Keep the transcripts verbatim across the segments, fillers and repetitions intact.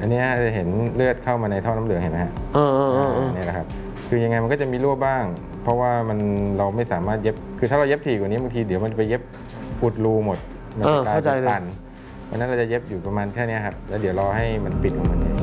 อันนี้จะเห็นเลือดเข้ามาในท่อน้ำเหลืองเห็นไหมฮะเออเออเออนี่แหละครับคือยังไงมันก็จะมีรั่วบ้าง เพราะว่ามันเราไม่สามารถเย็บคือถ้าเราเย็บถี่กว่านี้บางทีเดี๋ยวมันไปเย็บอุดรูหมดมันจะกลายเป็นตันเพราะนั้นเราจะเย็บอยู่ประมาณแค่นี้ครับแล้วเดี๋ยวรอให้มันปิดของมันเอง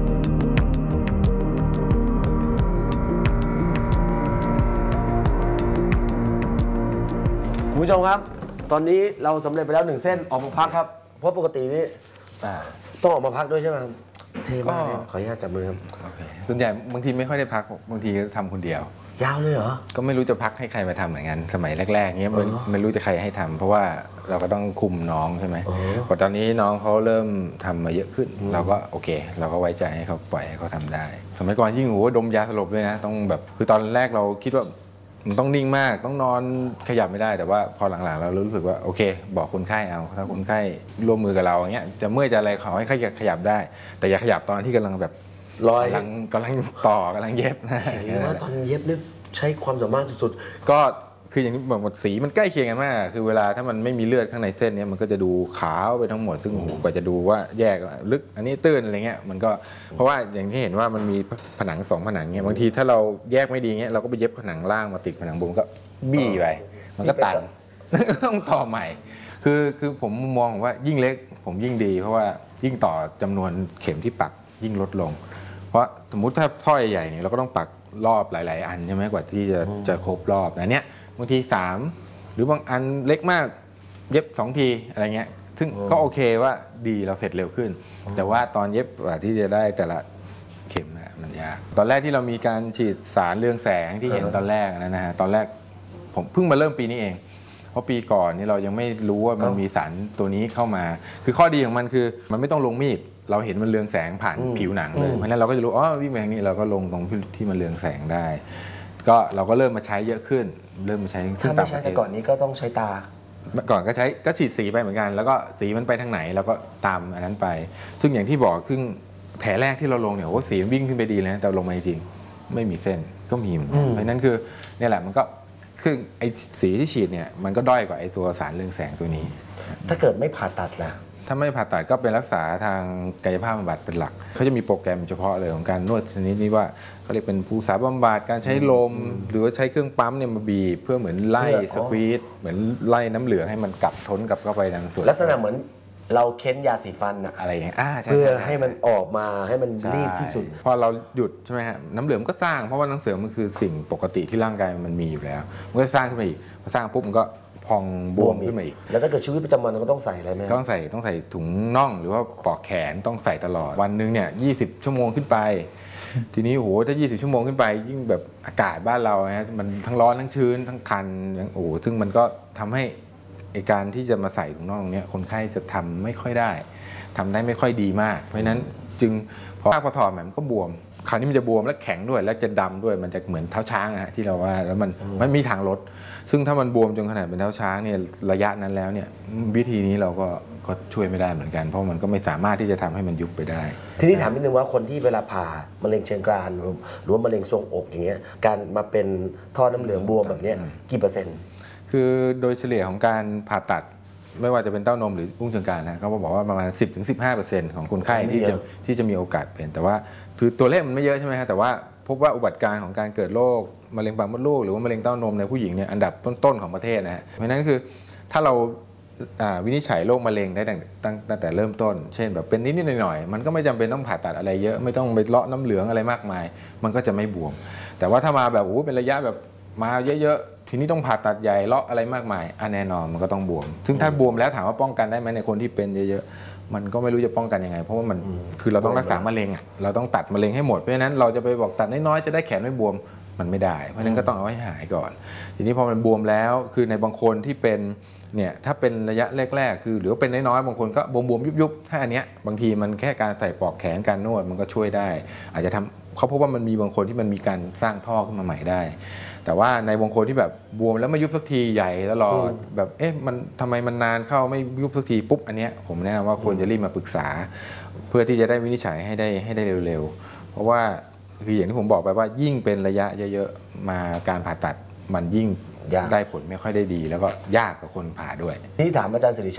คุณผู้ชมครับตอนนี้เราสำเร็จไปแล้วหนึ่งเส้นออกมาพักครับเพราะปกตินี่ต้องออกมาพักด้วยใช่ไหมครับเทมากเลยขออนุญาตจับมือครับส่วนใหญ่บางทีไม่ค่อยได้พักบางทีทำคนเดียวยาวเลยเหรอก็ไม่รู้จะพักให้ใครมาทำเหมือนกันสมัยแรกๆเงี้ยไม่รู้จะใครให้ทำเพราะว่าเราก็ต้องคุมน้องใช่ไหมพอตอนนี้น้องเขาเริ่มทำมาเยอะขึ้นเราก็โอเคเราก็ไว้ใจให้เขาปล่อยให้เขาทำได้สมัยก่อนยิ่งโอ้ดมยาสลบเลยนะต้องแบบคือตอนแรกเราคิดว่ามันต้องนิ่งมากต้องนอนขยับไม่ได้แต่ว่าพอหลังๆเรารู้สึกว่าโอเคบอกคนไข้เอาถ้าคนไข้ร่วมมือกับเราอย่างเงี้ยจะเมื่อยจะอะไรขอให้ขยับได้แต่อย่าขยับตอนที่กำลังแบบรอยกำลังกำลังต่อกำลังเย็บนะเห็นว่าตอนเย็บนี่ใช้ความสามารถสุดๆก็คืออย่างนี้บอกหมดสีมันใกล้เคียงกันมากคือเวลาถ้ามันไม่มีเลือดข้างในเส้นนี้มันก็จะดูขาวไปทั้งหมดซึ่งกว่าจะดูว่าแยกลึกอันนี้ตื้นอะไรเงี้ยมันก็เพราะว่าอย่างที่เห็นว่ามันมีผนังสองผนังเงี้ยบางทีถ้าเราแยกไม่ดีเงี้ยเราก็ไปเย็บผนังล่างมาติดผนังบนก็บี้ไปมันก็ตันต้องต่อใหม่คือคือผมมองว่ายิ่งเล็กผมยิ่งดีเพราะว่ายิ่งต่อจำนวนเข็มที่ปักยิ่งลดลงเพราะสมมุติถ้าท่อใหญ่ๆเนี่ยเราก็ต้องปักรอบหลายๆอันใช่ไหมกว่าที่จะจะครบรอบแต่เนี้ยบางทีสามหรือบางอันเล็กมากเย็บสองทีอะไรเงี้ยซึ่งก็โอเคว่าดีเราเสร็จเร็วขึ้นแต่ว่าตอนเย็บกว่าที่จะได้แต่ละเข็มนะมันยากตอนแรกที่เรามีการฉีดสารเรืองแสงที่เห็นตอนแรกนะฮะตอนแรกผมเพิ่งมาเริ่มปีนี้เองเพราะปีก่อนนี่เรายังไม่รู้ว่ามันมีสารตัวนี้เข้ามาคือข้อดีของมันคือมันไม่ต้องลงมีดเราเห็นมันเรืองแสงผ่านผิวหนังเลยเพราะนั้นเราก็จะรู้อ๋อวิ่งไปทางนี้เราก็ลงตรงที่มันเรืองแสงได้ก็เราก็เริ่มมาใช้เยอะขึ้นเริ่มมาใช้ซึ่งต่างประเทศแต่ก่อนนี้ก็ต้องใช้ตาก่อนก็ใช้ก็ฉีดสีไปเหมือนกันแล้วก็สีมันไปทางไหนแล้วก็ตามอันนั้นไปซึ่งอย่างที่บอกซึ่งแผลแรกที่เราลงเนี่ยโอ้สีวิ่งขึ้นไปดีเลยนะแต่ลงมาจริงไม่มีเส้นก็มีเพราะนั้นคือเนี่ยแหละมันก็คือไอ้สีที่ฉีดเนี่ยมันก็ด้อยกว่าไอ้ตัวสารเรืองแสงตัวนี้ถ้าเกิดไม่ผ่าตัดล่ะถ้าไม่ผ่าตัดก็เป็นรักษาทางกายภาพบำบัดเป็นหลักเขาจะมีโปรแกรมเฉพาะเลยของการนวดชนิดนี้ว่าเขาเรียกเป็นภูษาบำบัดการใช้ลมหรือว่าใช้เครื่องปั๊มเนี่ยมาบีบเพื่อเหมือนไล่สควีซเหมือนไล่น้ำเหลืองให้มันกลับทนกลับเข้าไปทางส่วนลักษณะเหมือนเราเค้นยาสีฟันอะไรอย่างเงี้ยเพื่อให้มันออกมาให้มันรีบที่สุดพอเราหยุดใช่ไหมฮะน้ำเหลืองก็สร้างเพราะว่าน้ำเหลืองมันคือสิ่งปกติที่ร่างกายมันมีอยู่แล้วมันก็สร้างขึ้นมาอีกพอสร้างปุ๊บมันก็พองบวมขึ้นมาอีกแล้วถ้าเกิดชีวิตประจำวันเราก็ต้องใส่อะไรไหมต้องใส่ต้องใส่ถุงน่องหรือว่าปลอกแขนต้องใส่ตลอดวันหนึ่งเนี่ยยี่สิบชั่วโมงขึ้นไปทีนี้โหถ้ายี่สิบชั่วโมงขึ้นไปยิ่งแบบอากาศบ้านเราฮะมันทั้งร้อนทั้งชื้นทั้งคันอย่างโอ้ซึ่งมันก็ทำให้ไอการที่จะมาใส่ถุงน่องตรงนี้คนไข้จะทำไม่ค่อยได้ทำได้ไม่ค่อยดีมากเพราะฉะนั้นจึงพอภาคพอถอดมันก็บวมคราวนี้มันจะบวมและแข็งด้วยและจะดำด้วยมันจะเหมือนเท้าช้างอะที่เราว่าแล้วมันมันมีทางลดซึ่งถ้ามันบวมจนขนาดเป็นเท้าช้างเนี่ยระยะนั้นแล้วเนี่ยวิธีนี้เราก็ก็ช่วยไม่ได้เหมือนกันเพราะมันก็ไม่สามารถที่จะทำให้มันยุบไปได้ทีนี้ถามนิดนึงว่าคนที่เวลาผ่ามะเร็งเชิงกรานหรือว่ามะเร็งทรวงอกอย่างเงี้ยการมาเป็นท่อน้ำเหลืองบวมแบบนี้กี่เปอร์เซ็นต์คือโดยเฉลี่ยของการผ่าตัดไม่ว่าจะเป็นเต้านมหรืออุ้งเชิงกรานนะเขาบอกว่าประมาณ สิบถึงสิบห้าเปอร์เซ็นต์ ของคนไข้ที่จะที่จะมีโอกาสเป็นแต่ว่าคือตัวเลขมันไม่เยอะใช่ไหมฮะแต่ว่าพบว่าอุบัติการของการเกิดโรคมะเร็งปากมดลูกหรือว่ามะเร็งเต้านมในผู้หญิงเนี่ยอันดับต้นๆของประเทศนะฮะเพราะนั้นคือถ้าเราวินิจฉัยโรคมะเร็งได้ตั้งแต่เริ่มต้นเช่นแบบเป็นนิดๆหน่อยๆมันก็ไม่จำเป็นต้องผ่าตัดอะไรเยอะไม่ต้องไปเลาะน้ำเหลืองอะไรมากมายมันก็จะไม่บวมแต่ว่าถ้ามาแบบโอ้เป็นระยะแบบมาเยอะๆทีนี้ต้องผ่าตัดใหญ่เลาะอะไรมากมายอันแน่นอนมันก็ต้องบวมซึ่งถ้าบวมแล้วถามว่าป้องกันได้ไหมในคนที่เป็นเยอะๆมันก็ไม่รู้จะป้องกันยังไงเพราะว่ามันคือเราต้องรักษามะเร็งอ่ะเราต้องตัดมะเร็งให้หมดเพราะฉะนั้นเราจะไปบอกตัดน้อยๆจะได้แขนไม่บวมมันไม่ได้เพราะฉะนั้นก็ต้องเอาให้หายก่อนทีนี้พอมันบวมแล้วคือในบางคนที่เป็นเนี่ยถ้าเป็นระยะแรกๆคือหรือว่าเป็นน้อยๆบางคนก็บวมๆยุบๆถ้าอันเนี้ยบางทีมันแค่การใส่ปลอกแขนการนวดมันก็ช่วยได้อาจจะทำเขาพบว่ามันมีบางคนที่มันมีการสร้างท่อขึ้นมาใหม่ได้แต่ว่าในบางคนที่แบบบวมแล้วไม่ยุบสักทีใหญ่ตลอดแบบเอ๊ะมันทำไมมันนานเข้าไม่ยุบสักทีปุ๊บอันเนี้ยผมแนะนำว่าควรจะรีบมาปรึกษาเพื่อที่จะได้วินิจฉัยให้ได้ให้ได้เร็วๆเพราะว่าคืออย่างที่ผมบอกไปว่ายิ่งเป็นระยะเยอะๆมาการผ่าตัดมันยิ่งได้ผลไม่ค่อยได้ดีแล้วก็ยากกับคนผ่าด้วยนี่ถามอาจารย์สิริชัย